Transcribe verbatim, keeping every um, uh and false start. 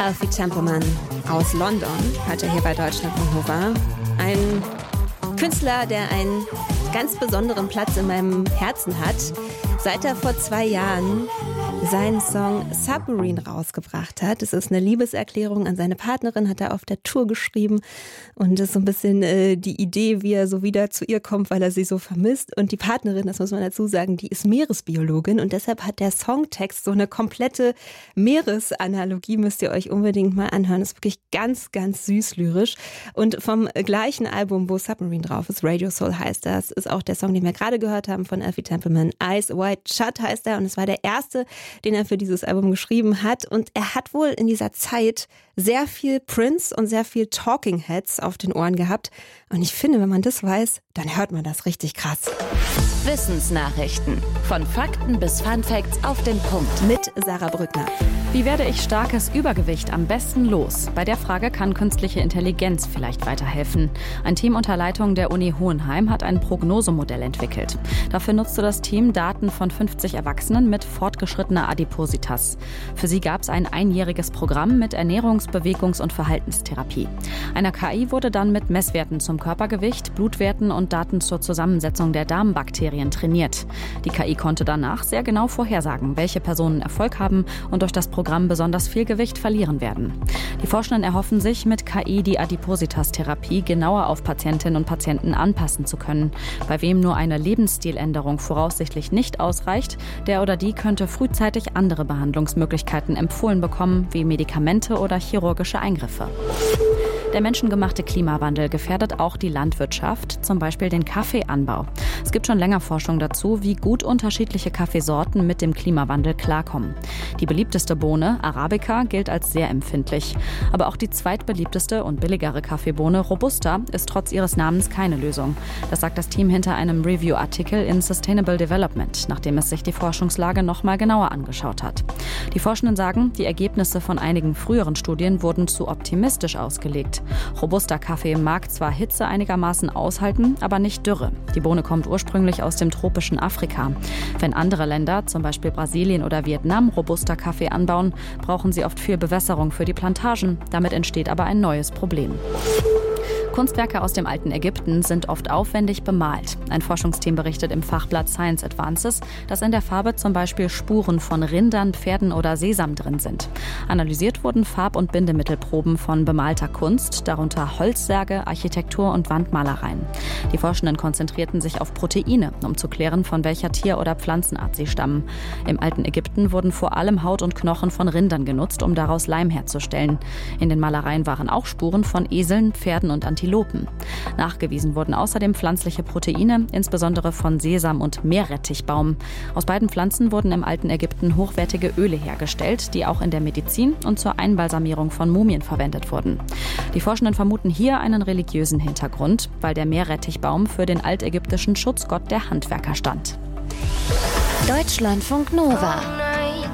Alfie Templeman aus London hat er hier bei Deutschlandfunk Nova. Ein Künstler, der einen ganz besonderen Platz in meinem Herzen hat, seit er vor zwei Jahren seinen Song Submarine rausgebracht hat. Es ist eine Liebeserklärung an seine Partnerin, hat er auf der Tour geschrieben. Und das ist so ein bisschen äh, die Idee, wie er so wieder zu ihr kommt, weil er sie so vermisst. Und die Partnerin, das muss man dazu sagen, die ist Meeresbiologin. Und deshalb hat der Songtext so eine komplette Meeresanalogie, müsst ihr euch unbedingt mal anhören. Das ist wirklich ganz, ganz süß lyrisch. Und vom gleichen Album, wo Submarine drauf ist, Radio Soul heißt das, ist auch der Song, den wir gerade gehört haben von Alfie Templeman. Eyes Wide Shut heißt er. Und es war der erste, den er für dieses Album geschrieben hat. Und er hat wohl in dieser Zeit sehr viel Prince und sehr viel Talking Heads auf den Ohren gehabt. Und ich finde, wenn man das weiß, dann hört man das richtig krass. Wissensnachrichten. Von Fakten bis Fun Facts auf den Punkt. Mit Sarah Brückner. Wie werde ich starkes Übergewicht am besten los? Bei der Frage kann künstliche Intelligenz vielleicht weiterhelfen. Ein Team unter Leitung der Uni Hohenheim hat ein Prognosemodell entwickelt. Dafür nutzte das Team Daten von fünfzig Erwachsenen mit fortgeschrittener Adipositas. Für sie gab es ein einjähriges Programm mit Ernährungs-, Bewegungs- und Verhaltenstherapie. Einer K I wurde dann mit Messwerten zum Körpergewicht, Blutwerten und Daten zur Zusammensetzung der Darmbakterien trainiert. Die K I konnte danach sehr genau vorhersagen, welche Personen Erfolg haben und durch das Programm besonders viel Gewicht verlieren werden. Die Forschenden erhoffen sich, mit K I die Adipositas-Therapie genauer auf Patientinnen und Patienten anpassen zu können. Bei wem nur eine Lebensstiländerung voraussichtlich nicht ausreicht, der oder die könnte frühzeitig andere Behandlungsmöglichkeiten empfohlen bekommen, wie Medikamente oder chirurgische Eingriffe. Der menschengemachte Klimawandel gefährdet auch die Landwirtschaft, zum Beispiel den Kaffeeanbau. Es gibt schon länger Forschung dazu, wie gut unterschiedliche Kaffeesorten mit dem Klimawandel klarkommen. Die beliebteste Bohne, Arabica, gilt als sehr empfindlich. Aber auch die zweitbeliebteste und billigere Kaffeebohne, Robusta, ist trotz ihres Namens keine Lösung. Das sagt das Team hinter einem Review-Artikel in Sustainable Development, nachdem es sich die Forschungslage noch mal genauer angeschaut hat. Die Forschenden sagen, die Ergebnisse von einigen früheren Studien wurden zu optimistisch ausgelegt. Robusta-Kaffee mag zwar Hitze einigermaßen aushalten, aber nicht Dürre. Die Bohne kommt ursprünglich aus dem tropischen Afrika. Wenn andere Länder, zum Beispiel Brasilien oder Vietnam, Robusta-Kaffee anbauen, brauchen sie oft viel Bewässerung für die Plantagen. Damit entsteht aber ein neues Problem. Kunstwerke aus dem alten Ägypten sind oft aufwendig bemalt. Ein Forschungsteam berichtet im Fachblatt Science Advances, dass in der Farbe zum Beispiel Spuren von Rindern, Pferden oder Sesam drin sind. Analysiert wurden Farb- und Bindemittelproben von bemalter Kunst, darunter Holzsärge, Architektur und Wandmalereien. Die Forschenden konzentrierten sich auf Proteine, um zu klären, von welcher Tier- oder Pflanzenart sie stammen. Im alten Ägypten wurden vor allem Haut und Knochen von Rindern genutzt, um daraus Leim herzustellen. In den Malereien waren auch Spuren von Eseln, Pferden und Antilopen. Nachgewiesen wurden außerdem pflanzliche Proteine, insbesondere von Sesam und Meerrettichbaum. Aus beiden Pflanzen wurden im alten Ägypten hochwertige Öle hergestellt, die auch in der Medizin und zur Einbalsamierung von Mumien verwendet wurden. Die Forschenden vermuten hier einen religiösen Hintergrund, weil der Meerrettichbaum für den altägyptischen Schutzgott der Handwerker stand. Deutschlandfunk Nova.